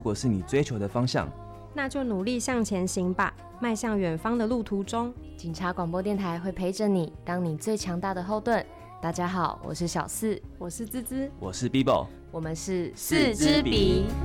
如果是你追求的方向， 那就努力向前行吧，迈向远方的路途中， 警察广播电台会陪着你，当你最强大的后盾。大家好，我是小四， 我是滋滋， 我是 Bibo， 我们是四支笔。